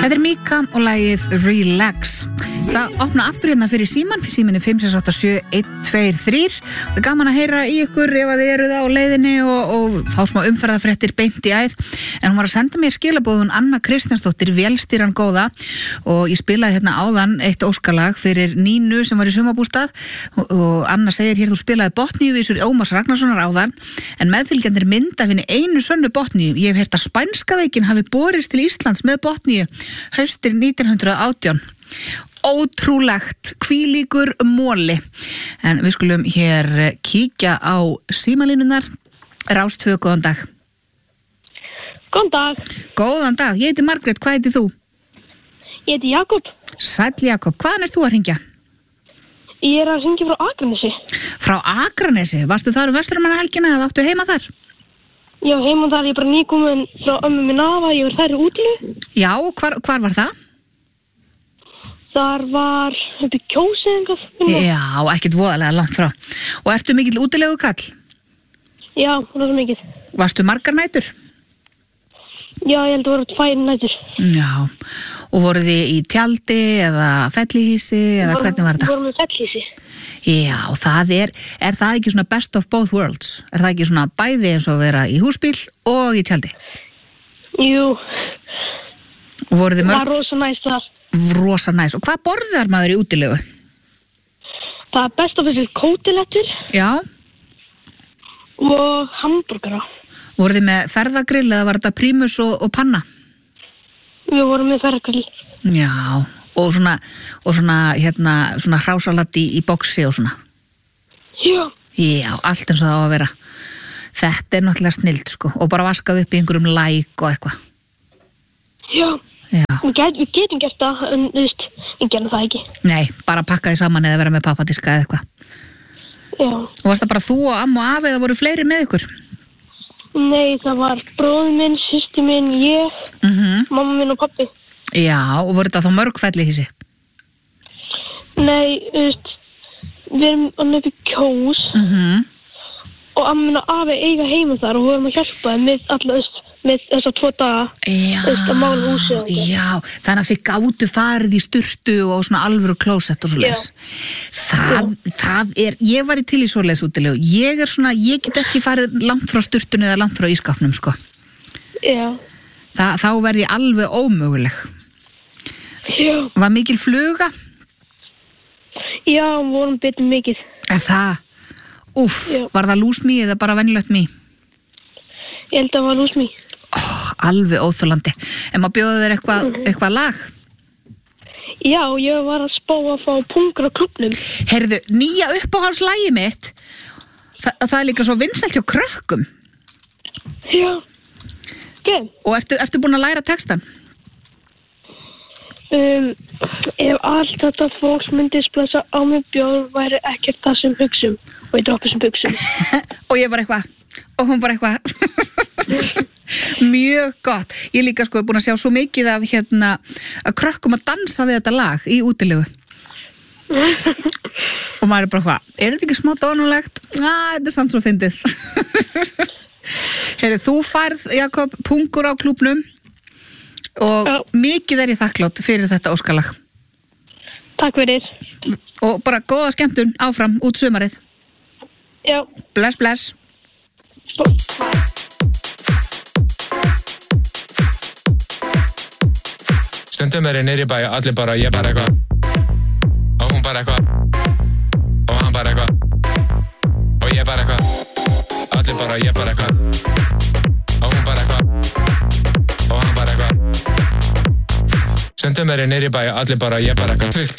Þetta Mika og lagið Relax. Það opna aftur hérna fyrir síman, fyrir síminni 5687123. Það er gaman að heyra í ykkur ef að þið eru það á leiðinni og fá smá umferðarfréttir beint í æð. En hún var að senda mér skilabóðun Anna Kristjánsdóttir, vélstýran góða, og ég spilaði hérna áðan eitt óskalag fyrir Nínu sem var í sumarbústað og Anna segir hér, þú spilaði botníuvísur Ómars Ragnarssonar áðan, en meðfylgjandir mynd af henni einu sönnu botníu. Ég hef heyrt að spænska veikin hafi borist til Íslands með botníu haustir 1918. Ótrúlegt, hvílíkur móli. En við skulum hér kíkja á símalínunar. Rás 2, góðan dag. Góðan dag. Góðan dag, ég heiti Margrét, hvað heitir þú? Ég heiti Jakob. Sæll Jakob, hvaðan ert þú að hringja? Ég er að hringja frá Akranesi. Frá Akranesi, varstu þar Vesturmannahelgina eða áttu heima þar? Já, heima þar, ég er bara nýkomin frá ömmu minn afa, ég var þar í útilegu. Já, hvar var það? Þar var upp í Kjósi eitthvað. Já, ekkert voðalega langt frá. Og ertu mikill útilegu kall? Já, það var mikið. Varstu margar nætur? Já, ég held að voru 2 nætur. Já, og voruð þið í tjaldi eða fellihísi eða hvernig var þetta? Við vorum í fellihísi. Já, það er það ekki svona best of both worlds? Er það ekki svona bæði eins og vera í húsbíl og í tjaldi? Jú. Og voruð þið Það var rosa næst þar. Rosa næs. Og hvað borðar maður í útilegu? Það er best af þessi kótilettur. Já. Og hamburgara. Voruð þið með ferðagrill eða var þetta prímus og panna? Við vorum með ferðagrill. Já, og svona hrásalat í boxi og svona. Já. Já, allt eins og það á að vera. Þetta er náttúrulega snilt, sko, og bara vaskað upp í einhverjum læk og eitthvað. Já. Já. Við getum gert það, en þú veist, ég gerði það ekki. Nei, bara pakka því saman eða vera með pappadiska eða eitthvað. Já. Og varst það bara þú og amma og afi eða voru fleiri með ykkur? Nei, það var bróðir minn, systir minn, ég, mamma minn og pappi. Já, og voru þetta þá mörg fellihísi? Nei, þú veist, við erum annað upp í Kjós og amma minn og afi eiga heima þar og við erum að hjálpa þeim með alla með þessa 2 daga. Já, að mála húsið og þetta. já, þannig að þið gátu farið í sturtu og svona alvöru klósett og svoleiðis. Það er, ég var í til í svoleiðis útilegu. Ég get ekki farið langt frá sturtunni eða langt frá ískapnum, sko. Já. Þá verð ég alveg ómöguleg. Já. Var mikil fluga? Já, vorum betur mikið. Það? Úff, Já. Var það lúsmý eða bara venjulegt mý? Ég held að það var lúsmý. Alveg óþolandi. En maður bjóði þér eitthvað lag? Já, ég var að spá að fá pungur á klúbbnum. Heyrðu, nýja uppáhaldslagið mitt, það er líka svo vinsælt hjá krökkum. Já. Okay. Og ertu búin að læra textan? Ef allt þetta fólks myndi splasa á mig bjór væri ekkert það sem hugsum. Og ég droppi sem hugsum. Og ég bara eitthvað. Og hún bara eitthvað. Mjög gott. Ég líka sko búin að sjá svo mikið af að krökkum að dansa við þetta lag í útilegu. Og maður er bara hvað, er þetta ekki smá dónulegt? Þetta er samt svo fyndið. Heyrðu, þú færð, Jakob, pungur á klúbnum og mikið er ég þakklátt fyrir þetta óskalag. Takk fyrir. Og bara góða skemmtun áfram út sumarið. Já. Bless, bless. Stundum er ég niður í bæ, allir bara, ég bara eitthvað. Og hún bara eitthvað. Og hann bara eitthvað. Og ég bara eitthvað. Allir bara, ég bara eitthvað. Og hún bara eitthvað. Og hann bara eitthvað. Stundum er ég niður í bæ, allir bara, ég bara eitthvað. Trillt,